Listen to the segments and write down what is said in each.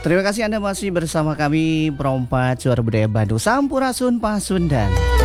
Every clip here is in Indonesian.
Terima kasih Anda masih bersama kami Perompak Suara Budaya Bandung Sampurasun Pasundan.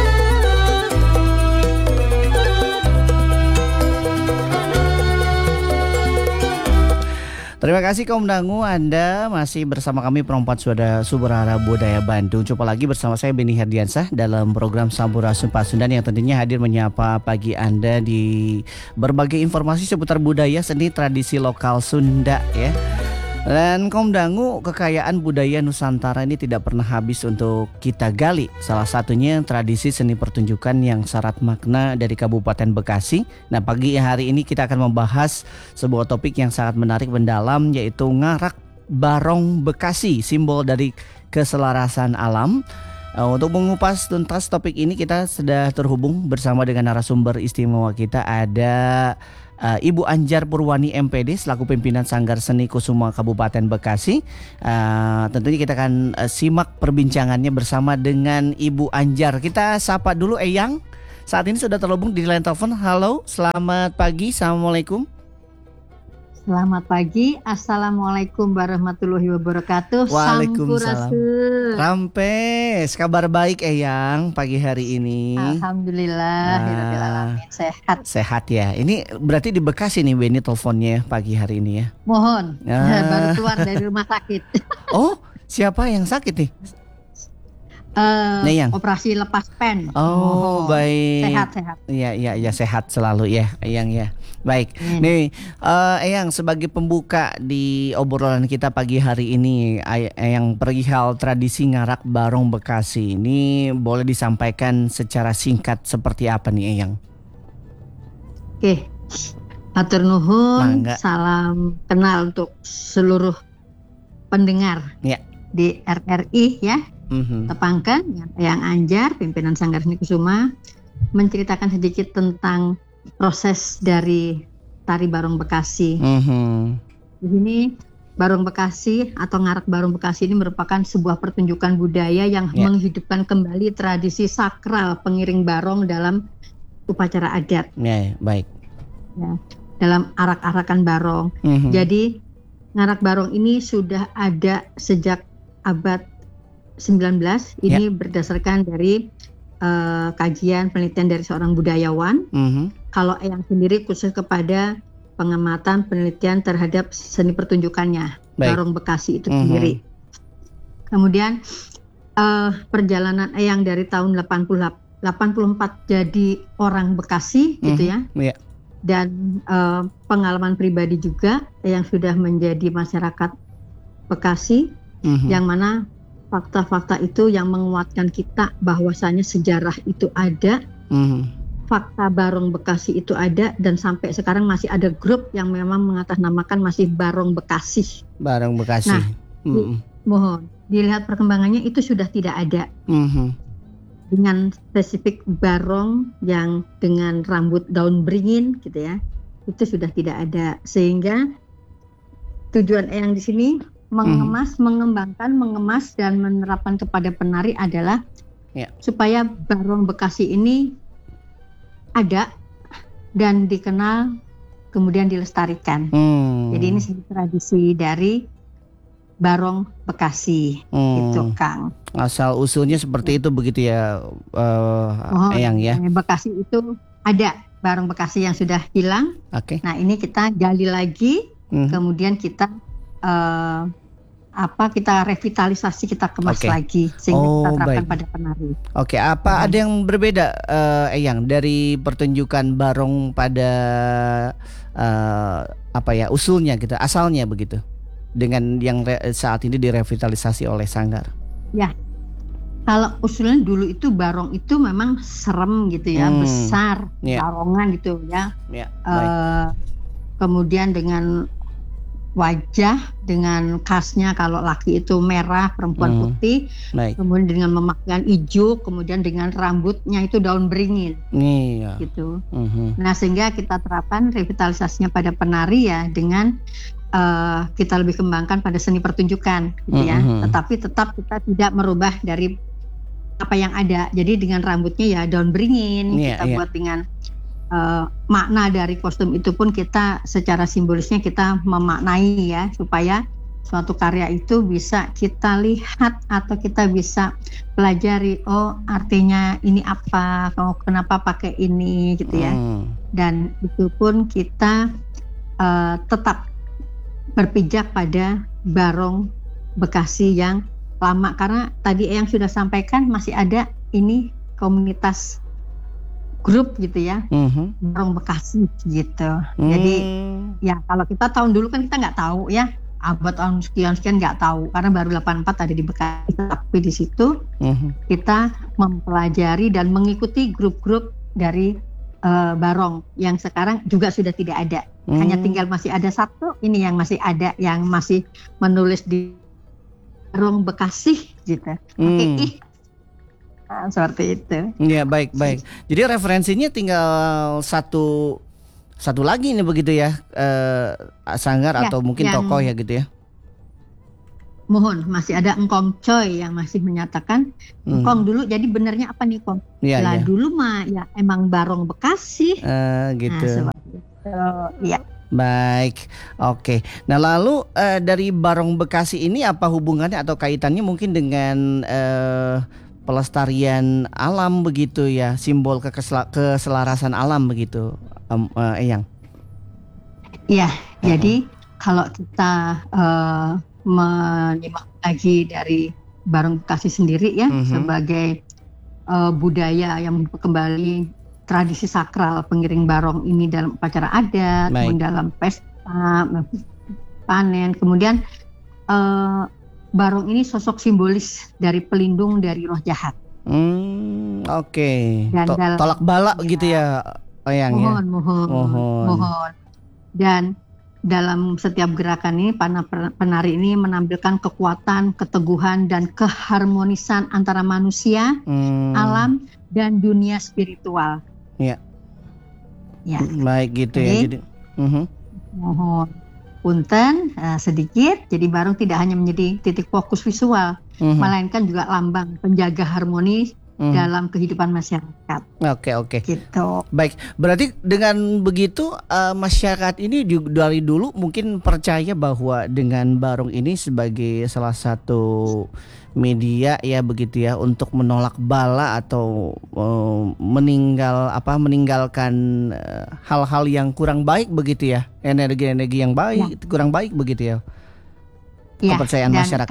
Terima kasih kaum dangu, Anda masih bersama kami Perompak Suara Budaya Bandung. Jumpa lagi bersama saya Beni Herdiansah dalam program Sampurasun Pasundan yang tentunya hadir menyapa pagi Anda di berbagai informasi seputar budaya, seni, tradisi lokal Sunda ya. Dan kaum dangu, kekayaan budaya Nusantara ini tidak pernah habis untuk kita gali. Salah satunya tradisi seni pertunjukan yang syarat makna dari Kabupaten Bekasi. Nah, pagi hari ini kita akan membahas sebuah topik yang sangat menarik mendalam, yaitu ngarak barong Bekasi, simbol dari keselarasan alam. Untuk mengupas tuntas topik ini kita sudah terhubung bersama dengan narasumber istimewa kita, ada Ibu Anjar Purwani MPD selaku pimpinan Sanggar Seni Kusuma Kabupaten Bekasi. Tentunya kita akan simak perbincangannya bersama dengan Ibu Anjar. Kita sapa dulu Eyang. Saat ini sudah terhubung di line telepon. Halo, selamat pagi. Assalamualaikum. Selamat pagi, Assalamualaikum warahmatullahi wabarakatuh. Waalaikumsalam. Rampes, kabar baik Eyang pagi hari ini. Alhamdulillah, sehat. Sehat ya. Ini berarti di Bekasi nih Beni teleponnya pagi hari ini ya. Mohon, baru keluar dari rumah sakit. Oh, siapa yang sakit nih? Operasi lepas pen. Oh, baik. Sehat. Iya sehat selalu ya, Eyang ya. Baik. Nih, Eyang sebagai pembuka di obrolan kita pagi hari ini, Eyang perihal tradisi ngarak barong Bekasi ini boleh disampaikan secara singkat seperti apa nih, Eyang? Oke. Hatur nuhun, salam kenal untuk seluruh pendengar di RRI ya. Tepangkan yang Anjar, pimpinan Sanggar Seni Kusuma, menceritakan sedikit tentang proses dari tari barong Bekasi. Di sini barong Bekasi atau ngarak barong Bekasi ini merupakan sebuah pertunjukan budaya yang menghidupkan kembali tradisi sakral pengiring barong dalam upacara adat. Baik. Ya, dalam arak-arakan barong. Jadi ngarak barong ini sudah ada sejak abad 19. Ini berdasarkan dari kajian penelitian dari seorang budayawan. Kalau yang sendiri khusus kepada pengamatan penelitian terhadap seni pertunjukannya barong Bekasi itu sendiri. Kemudian perjalanan Eyang dari tahun 84 jadi orang Bekasi gitu ya. Dan pengalaman pribadi juga yang sudah menjadi masyarakat Bekasi, yang mana fakta-fakta itu yang menguatkan kita bahwasanya sejarah itu ada, fakta barong Bekasi itu ada, dan sampai sekarang masih ada grup yang memang mengatasnamakan masih barong Bekasi. Barong Bekasi. Nah, mohon dilihat perkembangannya itu sudah tidak ada. Dengan spesifik barong yang dengan rambut daun beringin gitu ya, itu sudah tidak ada. Sehingga tujuan Eyang di sini mengembangkan, mengemas dan menerapkan kepada penari adalah supaya barong Bekasi ini ada dan dikenal, kemudian dilestarikan. Jadi ini tradisi dari barong Bekasi, itu Kang. Asal usulnya seperti itu begitu ya, Eyang ya. Bekasi itu ada barong Bekasi yang sudah hilang. Nah ini kita gali lagi, kemudian kita kita revitalisasi, kita kemas lagi sehingga kita terapkan pada penari. Ada yang berbeda Eyang dari pertunjukan barong pada usulnya gitu, asalnya begitu, dengan yang saat ini direvitalisasi oleh Sanggar? Ya, kalau usulnya dulu itu barong itu memang serem gitu ya, besar, barongan gitu ya. Kemudian dengan wajah dengan khasnya, kalau laki itu merah, perempuan putih, kemudian dengan memakaian hijau, kemudian dengan rambutnya itu daun beringin, gitu. Nah sehingga kita terapkan revitalisasinya pada penari ya, dengan kita lebih kembangkan pada seni pertunjukan, gitu ya. Tetapi tetap kita tidak merubah dari apa yang ada. Jadi dengan rambutnya ya daun beringin, kita buat dengan makna dari kostum itu pun kita secara simbolisnya kita memaknai ya, supaya suatu karya itu bisa kita lihat atau kita bisa pelajari, oh artinya ini apa, kenapa pakai ini gitu ya. Dan itu pun kita tetap berpijak pada barong Bekasi yang lama, karena tadi yang sudah sampaikan masih ada ini komunitas grup gitu ya, barong Bekasi gitu. Jadi ya kalau kita tahun dulu kan kita nggak tahu ya, abad tahun sekian nggak tahu karena baru 84 ada di Bekasi. Tapi di situ kita mempelajari dan mengikuti grup-grup dari barong yang sekarang juga sudah tidak ada. Hanya tinggal masih ada satu ini yang masih ada, yang masih menulis di barong Bekasi gitu. Oke. Nah, seperti itu. Ya, baik. Jadi referensinya tinggal satu lagi nih begitu ya, sanggar ya, atau mungkin tokoh ya gitu ya. Mohon, masih ada Engkong Choi yang masih menyatakan Engkong dulu. Jadi benernya apa nih Kong? Ya. Dulu mah ya emang barong Bekasi. Gitu. Nah, seperti itu. Ya. Baik, oke. Nah lalu dari barong Bekasi ini apa hubungannya atau kaitannya mungkin dengan pelestarian alam begitu ya, simbol keselarasan alam begitu, Eyang? Iya, jadi kalau kita menyimak lagi dari barong Bekasi sendiri ya, sebagai budaya yang kembali tradisi sakral pengiring barong ini dalam upacara adat, dalam pesta panen, kemudian barong ini sosok simbolis dari pelindung dari roh jahat. Oke. Tolak bala gitu ya, Eyang ya. Mohon. Dan dalam setiap gerakan ini penari ini menampilkan kekuatan, keteguhan dan keharmonisan antara manusia, alam dan dunia spiritual. Ya. Baik gitu ya. Jadi mohon punten sedikit. Jadi barong tidak hanya menjadi titik fokus visual, melainkan juga lambang penjaga harmoni dalam kehidupan masyarakat. Oke. Gitu. Baik, berarti dengan begitu masyarakat ini dari dulu mungkin percaya bahwa dengan barong ini sebagai salah satu media ya begitu ya untuk menolak bala atau meninggalkan hal-hal yang kurang baik begitu ya, energi-energi yang baik kurang baik begitu ya. Kepercayaan dan masyarakat.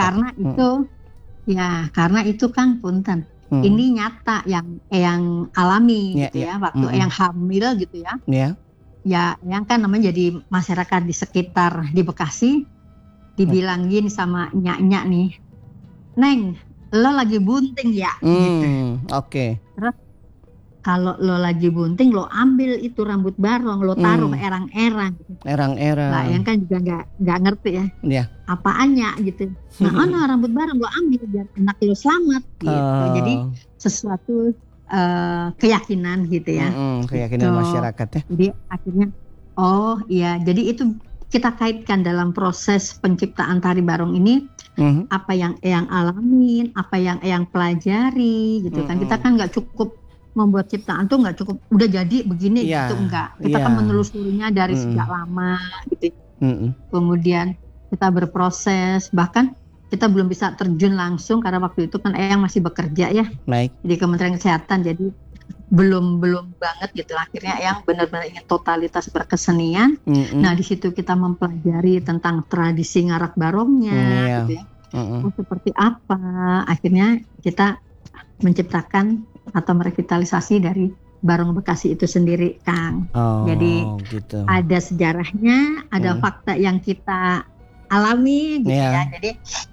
Karena itu Kang punten. Ini nyata yang alami gitu ya, waktu yang hamil gitu ya. Ya yang kan namanya jadi masyarakat di sekitar di Bekasi dibilangin sama nyak-nyak nih, Neng, lo lagi bunting ya? Gitu. Oke. Terus kalau lo lagi bunting, lo ambil itu rambut barong, lo taruh erang-erang. Erang-erang. Lah yang kan juga nggak ngerti ya. Iya. Apaannya gitu. Nah, rambut barong lo ambil biar anak lo selamat gitu. Jadi sesuatu keyakinan gitu ya. Keyakinan masyarakat ya. Jadi akhirnya, oh iya, jadi itu kita kaitkan dalam proses penciptaan tari barong ini. Apa yang Eyang alamin, apa yang Eyang pelajari gitu kan. Kita kan nggak cukup membuat ciptaan tuh, nggak cukup udah jadi begini gitu, enggak. Kita kan menelusurinya dari sejak lama gitu. Kemudian kita berproses, bahkan kita belum bisa terjun langsung karena waktu itu kan Eyang masih bekerja ya. Di Kementerian Kesehatan, jadi belum banget gitu. Akhirnya Eyang benar-benar ingin totalitas berkesenian. Nah di situ kita mempelajari tentang tradisi ngarak barongnya gitu ya. Seperti apa. Akhirnya kita menciptakan atau merevitalisasi dari barong Bekasi itu sendiri, Kang. Jadi gitu. Ada sejarahnya, ada fakta yang kita alami gitu ya. Jadi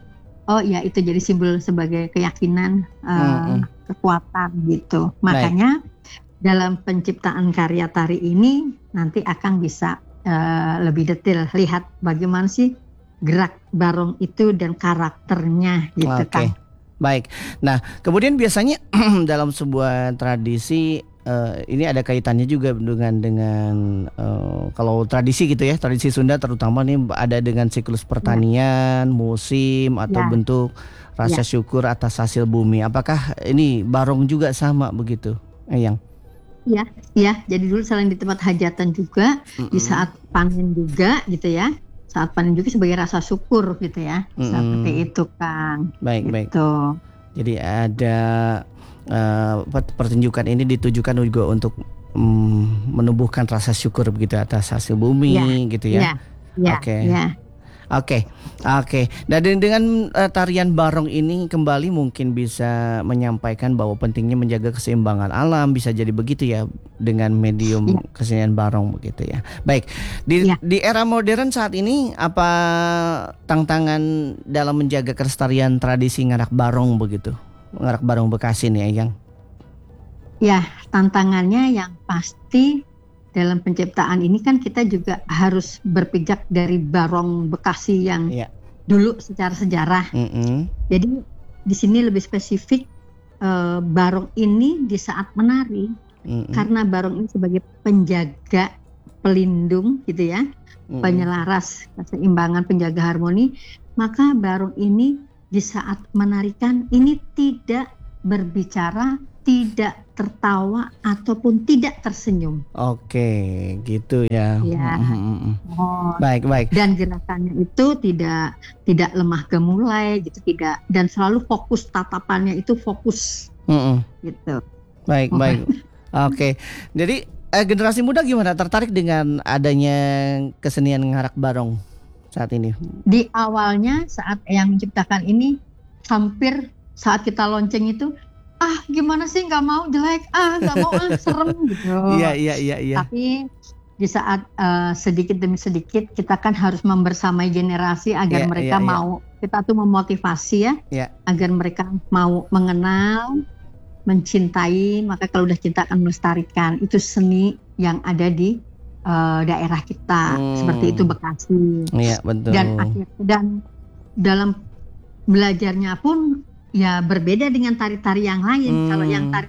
itu jadi simbol sebagai keyakinan, kekuatan gitu. Makanya dalam penciptaan karya tari ini nanti akan bisa lebih detail lihat bagaimana sih gerak barong itu dan karakternya gitu kan. Baik. Nah, kemudian biasanya dalam sebuah tradisi ini ada kaitannya juga dengan kalau tradisi gitu ya, tradisi Sunda terutama nih ada dengan siklus pertanian, musim atau bentuk rasa syukur atas hasil bumi. Apakah ini barong juga sama begitu, Eyang? Iya. Jadi dulu selain di tempat hajatan juga, di saat panen juga gitu ya. saat panen juga sebagai rasa syukur gitu ya. Seperti itu Kang. Baik. Gitu. Jadi ada pertunjukan ini ditujukan juga untuk menumbuhkan rasa syukur begitu atas hasil bumi gitu ya. Oke. Dan dengan tarian barong ini kembali mungkin bisa menyampaikan bahwa pentingnya menjaga keseimbangan alam, bisa jadi begitu ya dengan medium kesenian barong begitu ya. Baik. Di era modern saat ini apa tantangan dalam menjaga kelestarian tradisi ngarak barong begitu? Ngarak barong Bekasi nih, Eyang. Ya, tantangannya yang pasti dalam penciptaan ini kan kita juga harus berpijak dari barong Bekasi yang dulu secara sejarah. Jadi di sini lebih spesifik barong ini di saat menari, karena barong ini sebagai penjaga, pelindung gitu ya, penyelaras keseimbangan, penjaga harmoni, maka barong ini di saat menarikan ini tidak berbicara, tidak tertawa ataupun tidak tersenyum. Oke, gitu ya. Baik. Dan gerakannya itu tidak lemah gemulai gitu, tidak, dan selalu fokus, tatapannya itu fokus. Gitu. Baik. Oke. Jadi generasi muda gimana, tertarik dengan adanya kesenian ngarak barong saat ini? Di awalnya saat yang menciptakan ini, hampir saat kita lonceng itu, gimana sih, nggak mau, jelek, nggak mau, serem gitu. Iya. Tapi di saat sedikit demi sedikit kita kan harus membersamai generasi agar mereka mau, kita tuh memotivasi agar mereka mau mengenal, mencintai. Maka kalau udah cinta akan melestarikan. Itu seni yang ada di daerah kita, seperti itu Bekasi. Iya, betul. Dan dalam belajarnya pun ya berbeda dengan tari-tari yang lain. Kalau yang tari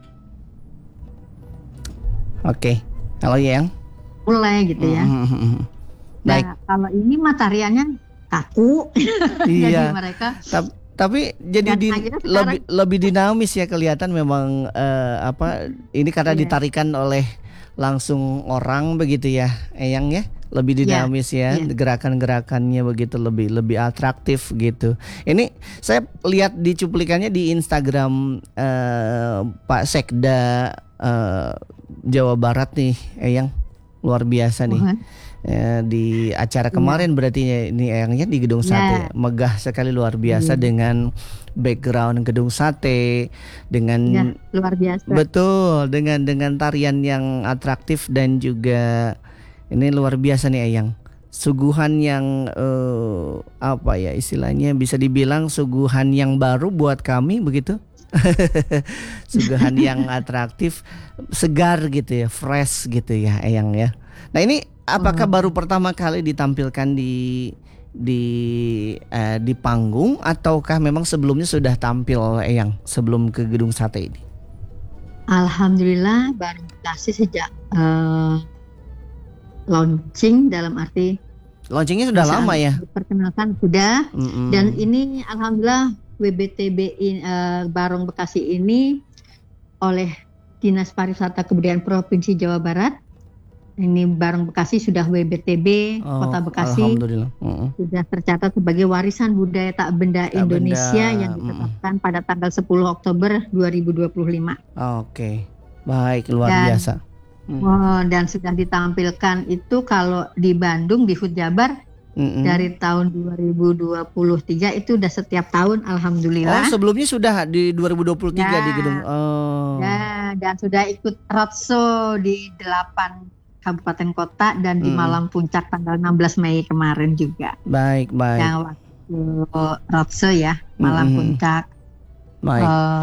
kalau yang mulai gitu ya. Baik. Nah, kalau ini tariannya kaku. Jadi mereka tapi jadi lebih dinamis ya, kelihatan memang ini karena ditarikan oleh langsung orang begitu ya, Eyang ya, lebih dinamis gerakan-gerakannya begitu, lebih atraktif gitu. Ini saya lihat di cuplikannya di Instagram Pak Sekda Jawa Barat nih, Eyang, luar biasa nih. Di acara kemarin berarti ini Eyangnya di Gedung Sate, megah sekali, luar biasa dengan background Gedung Sate, dengan luar biasa. Betul, dengan tarian yang atraktif dan juga ini luar biasa nih Eyang. Suguhan yang istilahnya bisa dibilang suguhan yang baru buat kami begitu. Suguhan yang atraktif, segar gitu ya, fresh gitu ya Eyang ya. Nah ini apakah baru pertama kali ditampilkan di panggung, ataukah memang sebelumnya sudah tampil Eyang sebelum ke Gedung Sate ini? Alhamdulillah baru dikasih sejak launching, dalam arti launchingnya sudah lama ya. Perkenalkan sudah. Dan ini alhamdulillah WBTB Barong Bekasi ini oleh Dinas Pariwisata Kebudayaan Provinsi Jawa Barat. Ini Barong Bekasi sudah WBTB Kota Bekasi, sudah tercatat sebagai warisan budaya tak benda Indonesia yang ditetapkan pada tanggal 10 Oktober 2025. Oke, baik, luar biasa. Dan sudah ditampilkan itu kalau di Bandung di Hut Jabar dari tahun 2023 itu udah setiap tahun alhamdulillah. Sebelumnya sudah di 2023 di gedung. Dan sudah ikut roadshow di 8 kabupaten kota dan di Malang Puncak tanggal 16 Mei kemarin juga. Baik. Yang waktu roadshow ya, Malang Puncak. Baik.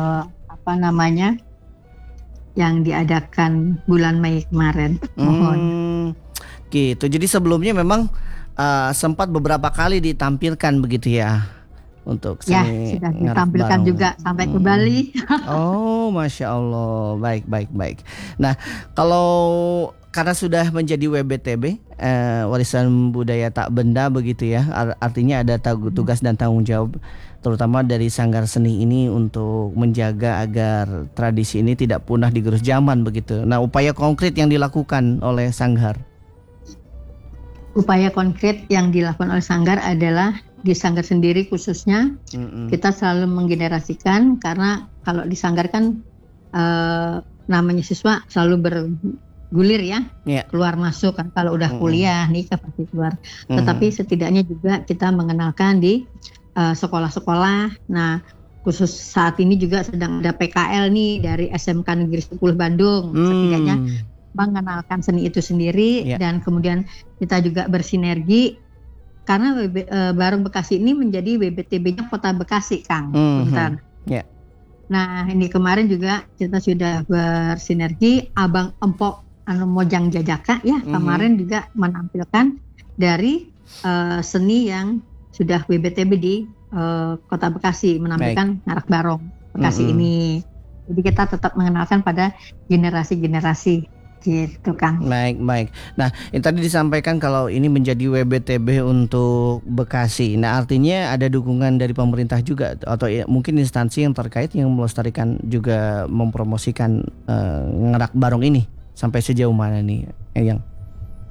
Yang diadakan bulan Mei kemarin. Mohon. Gitu. Jadi sebelumnya memang sempat beberapa kali ditampilkan begitu ya untuk seni sudah ditampilkan juga sampai ke Bali. Masya Allah, baik. Nah, kalau karena sudah menjadi WBTB warisan budaya tak benda begitu ya, artinya ada tugas dan tanggung jawab terutama dari Sanggar Seni ini untuk menjaga agar tradisi ini tidak punah digerus zaman begitu. Nah, upaya konkret yang dilakukan oleh Sanggar. upaya konkret yang dilakukan oleh Sanggar adalah di Sanggar sendiri khususnya kita selalu menggenerasikan, karena kalau di Sanggar kan namanya siswa selalu bergulir ya, keluar masuk kan, kalau udah kuliah nikah pasti keluar. Tetapi setidaknya juga kita mengenalkan di sekolah-sekolah. Nah, khusus saat ini juga sedang ada PKL nih dari SMK Negeri 10 Bandung, setidaknya mengenalkan seni itu sendiri. Dan kemudian kita juga bersinergi karena Barong Bekasi ini menjadi WBTB-nya Kota Bekasi, Kang. Nah, ini kemarin juga kita sudah bersinergi Abang Empok Mojang Jajaka ya, kemarin juga menampilkan dari seni yang sudah WBTB di Kota Bekasi, menampilkan ngarak barong Bekasi ini. Jadi kita tetap mengenalkan pada generasi-generasi gitu, Kang. Baik. Nah, ini tadi disampaikan kalau ini menjadi WBTB untuk Bekasi. Nah, artinya ada dukungan dari pemerintah juga, atau mungkin instansi yang terkait yang melestarikan juga mempromosikan ngarak barong ini sampai sejauh mana nih, Eyang?